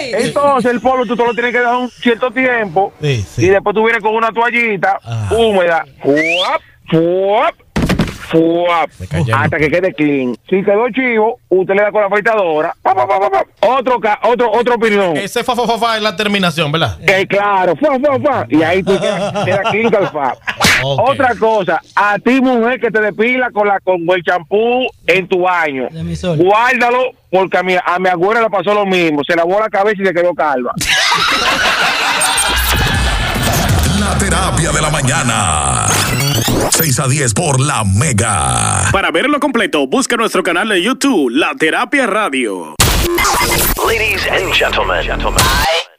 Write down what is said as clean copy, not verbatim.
Entonces el polvo tú te lo tienes que dar un cierto tiempo. Sí. Y después tú vienes con una toallita húmeda. Hasta que quede clean. Si quedó chivo, usted le da con la afeitadora. Otra opinión. Ese fa es la terminación, ¿verdad? Claro, y ahí tú queda clean con el fa. Okay. Otra cosa, a ti mujer que te depila con el champú en tu baño, guárdalo porque a mi abuela le pasó lo mismo, se lavó la cabeza y se quedó calva. La terapia de la mañana. 6 a 10 por La Mega. Para verlo completo, busca nuestro canal de YouTube, La Terapia Radio. Ladies and gentlemen,